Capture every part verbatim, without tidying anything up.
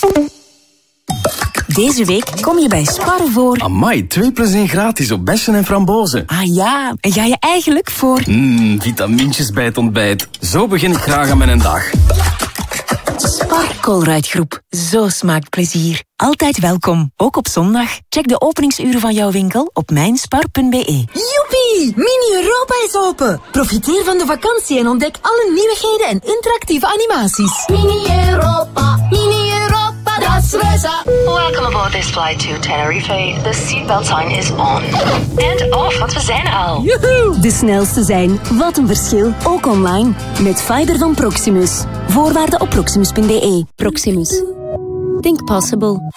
Deze week kom je bij Spar voor... Amai, twee plus één gratis op bessen en frambozen. Ah ja, en ga je eigenlijk voor... Mmm, vitamintjes bij het ontbijt. Zo begin ik graag aan mijn dag. Spar Colruyt-groep. Zo smaakt plezier. Altijd welkom, ook op zondag. Check de openingsuren van jouw winkel op mijnspar punt be. Joepie! Mini-Europa is open. Profiteer van de vakantie en ontdek alle nieuwigheden en interactieve animaties. Mini-Europa, Mini-Europa, dat is Reza. Welcome aboard this flight to Tenerife. The seatbelt sign is on. And off, want we zijn er al. Joehoe! De snelste zijn. Wat een verschil. Ook online. Met Fiber van Proximus. Voorwaarden op proximus punt be. Proximus. Think possible.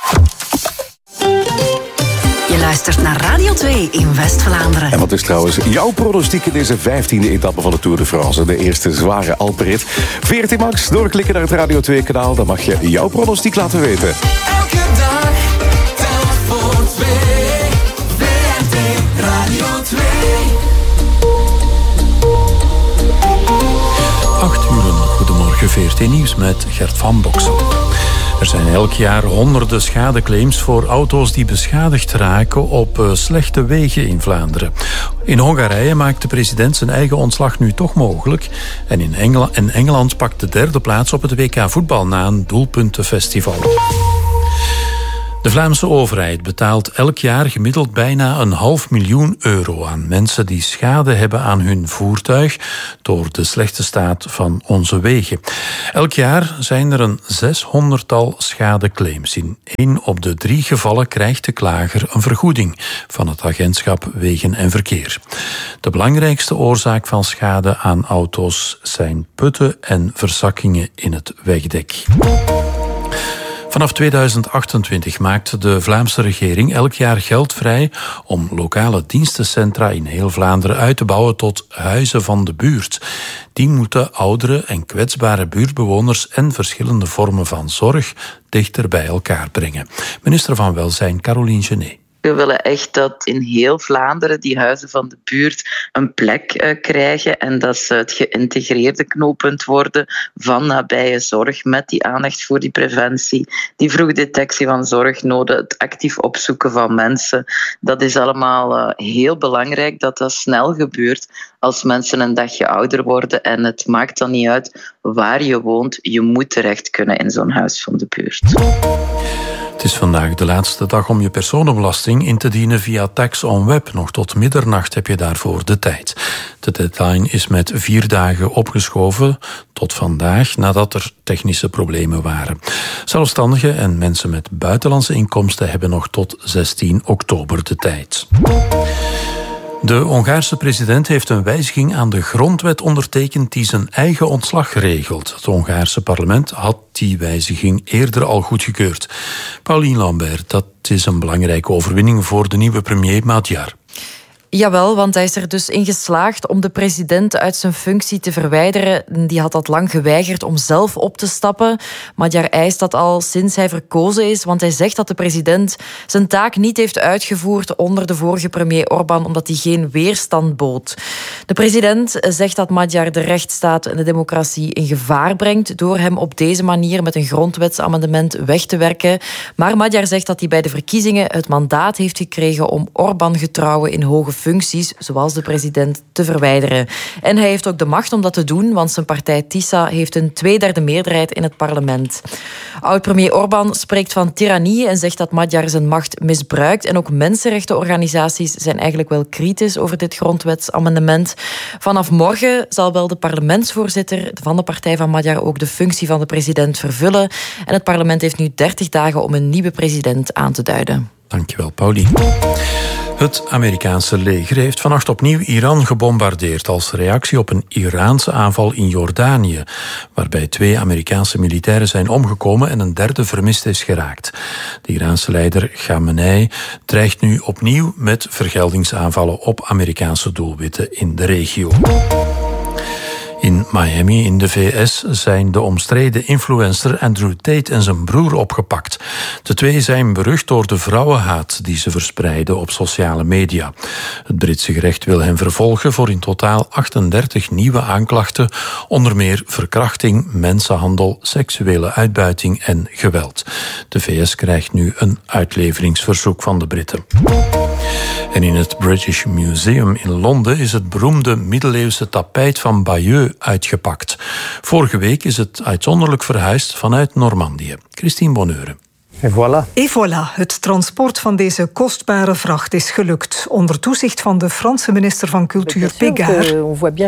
Je luistert naar Radio twee in West-Vlaanderen. En wat is trouwens jouw pronostiek in deze vijftiende etappe van de Tour de France? De eerste zware Alpenrit. veertien max, doorklikken naar het Radio twee kanaal. Dan mag je jouw pronostiek laten weten. Elke dag, telt voor twee. V R T Radio twee. Acht uur, goedemorgen V R T Nieuws met Gert van Boksel. Er zijn elk jaar honderden schadeclaims voor auto's die beschadigd raken op uh, slechte wegen in Vlaanderen. In Hongarije maakt de president zijn eigen ontslag nu toch mogelijk. En in Engela- en Engeland pakt de derde plaats op het W K voetbal na een doelpuntenfestival. De Vlaamse overheid betaalt elk jaar gemiddeld bijna een half miljoen euro aan mensen die schade hebben aan hun voertuig door de slechte staat van onze wegen. Elk jaar zijn er een zeshonderdtal schadeclaims. In één op de drie gevallen krijgt de klager een vergoeding van het agentschap Wegen en Verkeer. De belangrijkste oorzaak van schade aan auto's zijn putten en verzakkingen in het wegdek. Vanaf tweeduizend achtentwintig maakt de Vlaamse regering elk jaar geld vrij om lokale dienstencentra in heel Vlaanderen uit te bouwen tot huizen van de buurt. Die moeten oudere en kwetsbare buurtbewoners en verschillende vormen van zorg dichter bij elkaar brengen. Minister van Welzijn Caroline Genet. We willen echt dat in heel Vlaanderen die huizen van de buurt een plek uh, krijgen en dat ze het geïntegreerde knooppunt worden van nabije zorg met die aandacht voor die preventie, die vroegdetectie van zorgnoden, het actief opzoeken van mensen. Dat is allemaal uh, heel belangrijk dat dat snel gebeurt als mensen een dagje ouder worden en het maakt dan niet uit waar je woont, je moet terecht kunnen in zo'n huis van de buurt. Het is vandaag de laatste dag om je personenbelasting in te dienen via Tax on Web. Nog tot middernacht heb je daarvoor de tijd. De deadline is met vier dagen opgeschoven tot vandaag nadat er technische problemen waren. Zelfstandigen en mensen met buitenlandse inkomsten hebben nog tot zestien oktober de tijd. De Hongaarse president heeft een wijziging aan de grondwet ondertekend die zijn eigen ontslag regelt. Het Hongaarse parlement had die wijziging eerder al goedgekeurd. Pauline Lambert, dat is een belangrijke overwinning voor de nieuwe premier Magyar. Jawel, want hij is er dus in geslaagd om de president uit zijn functie te verwijderen. Die had dat lang geweigerd om zelf op te stappen. Magyar eist dat al sinds hij verkozen is, want hij zegt dat de president zijn taak niet heeft uitgevoerd onder de vorige premier Orbán, omdat hij geen weerstand bood. De president zegt dat Magyar de rechtsstaat en de democratie in gevaar brengt door hem op deze manier met een grondwetsamendement weg te werken. Maar Magyar zegt dat hij bij de verkiezingen het mandaat heeft gekregen om Orbán-getrouwen in hoge functies, zoals de president, te verwijderen. En hij heeft ook de macht om dat te doen, want zijn partij TISA heeft een tweederde meerderheid in het parlement. Oud-premier Orbán spreekt van tirannie en zegt dat Magyar zijn macht misbruikt. En ook mensenrechtenorganisaties zijn eigenlijk wel kritisch over dit grondwetsamendement. Vanaf morgen zal wel de parlementsvoorzitter van de partij van Magyar ook de functie van de president vervullen. En het parlement heeft nu dertig dagen om een nieuwe president aan te duiden. Dankjewel, Pauline. Het Amerikaanse leger heeft vannacht opnieuw Iran gebombardeerd als reactie op een Iraanse aanval in Jordanië, waarbij twee Amerikaanse militairen zijn omgekomen en een derde vermist is geraakt. De Iraanse leider Khamenei dreigt nu opnieuw met vergeldingsaanvallen op Amerikaanse doelwitten in de regio. In Miami in de V S zijn de omstreden influencer Andrew Tate en zijn broer opgepakt. De twee zijn berucht door de vrouwenhaat die ze verspreiden op sociale media. Het Britse gerecht wil hen vervolgen voor in totaal achtendertig nieuwe aanklachten, onder meer verkrachting, mensenhandel, seksuele uitbuiting en geweld. De V S krijgt nu een uitleveringsverzoek van de Britten. En in het British Museum in Londen is het beroemde middeleeuwse tapijt van Bayeux uitgepakt. Vorige week is het uitzonderlijk verhuisd vanuit Normandië. Christine Bonheur. Et voilà. Et voilà, het transport van deze kostbare vracht is gelukt. Onder toezicht van de Franse minister van Cultuur Pégard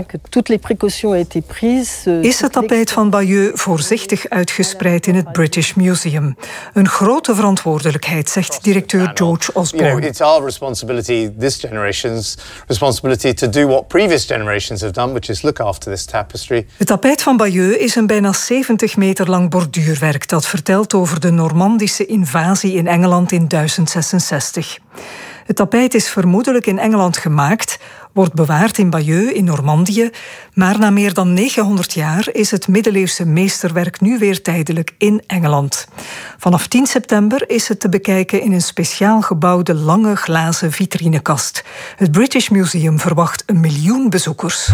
is het tapijt van Bayeux voorzichtig uitgespreid in het British Museum. Een grote verantwoordelijkheid, zegt directeur George Osborne. It's our responsibility, this generation's responsibility, to do what previous generations have done, which is look after this tapestry. Het tapijt van Bayeux is een bijna zeventig meter lang borduurwerk dat vertelt over de Normandische invasie in Engeland in duizend zesenzestig. Het tapijt is vermoedelijk in Engeland gemaakt, wordt bewaard in Bayeux in Normandië, maar na meer dan negenhonderd jaar is het middeleeuwse meesterwerk nu weer tijdelijk in Engeland. Vanaf tien september is het te bekijken in een speciaal gebouwde lange glazen vitrinekast. Het British Museum verwacht een miljoen bezoekers.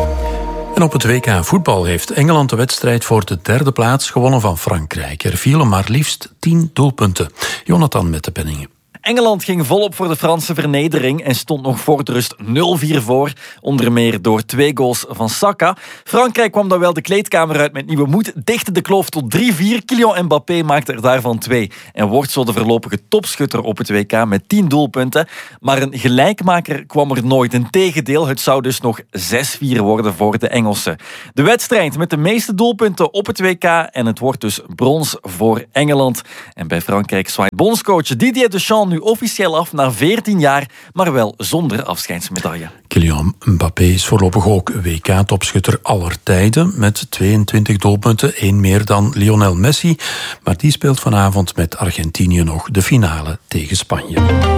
En op het W K voetbal heeft Engeland de wedstrijd voor de derde plaats gewonnen van Frankrijk. Er vielen maar liefst tien doelpunten. Jonathan met de penningen. Engeland ging volop voor de Franse vernedering en stond nog voor de rust nul vier voor. Onder meer door twee goals van Saka. Frankrijk kwam dan wel de kleedkamer uit met nieuwe moed, dichtte de kloof tot drie vier. Kylian Mbappé maakte er daarvan twee en wordt zo de voorlopige topschutter op het W K met tien doelpunten. Maar een gelijkmaker kwam er nooit. Integendeel, het zou dus nog zes vier worden voor de Engelsen. De wedstrijd met de meeste doelpunten op het W K en het wordt dus brons voor Engeland. En bij Frankrijk zwaait bondscoach Didier Deschamps nu officieel af na veertien jaar, maar wel zonder afscheidsmedaille. Kylian Mbappé is voorlopig ook W K-topschutter aller tijden met tweeëntwintig doelpunten, één meer dan Lionel Messi. Maar die speelt vanavond met Argentinië nog de finale tegen Spanje.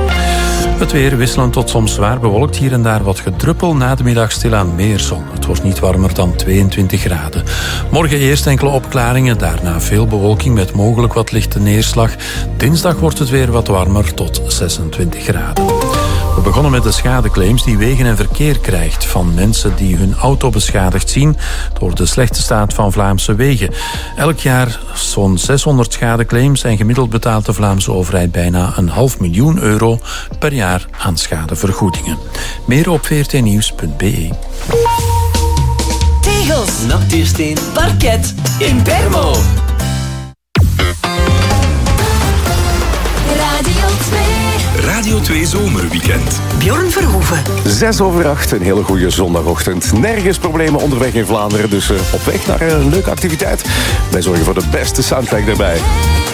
Het weer wisselend tot soms zwaar bewolkt, hier en daar wat gedruppel, na de middag stilaan meer zon. Het wordt niet warmer dan tweeëntwintig graden. Morgen eerst enkele opklaringen, daarna veel bewolking met mogelijk wat lichte neerslag. Dinsdag wordt het weer wat warmer tot zesentwintig graden. We begonnen met de schadeclaims die Wegen en Verkeer krijgt van mensen die hun auto beschadigd zien door de slechte staat van Vlaamse wegen. Elk jaar zo'n zeshonderd schadeclaims en gemiddeld betaalt de Vlaamse overheid bijna een half miljoen euro per jaar aan schadevergoedingen. Meer op v r t nieuws punt b e. Tegels, natuursteen, parket, Impermo. Radio twee. Radio twee Zomerweekend. Bjorn Verhoeven. Zes over acht, een hele goede zondagochtend. Nergens problemen onderweg in Vlaanderen, dus uh, op weg naar een leuke activiteit. Wij zorgen voor de beste soundtrack daarbij.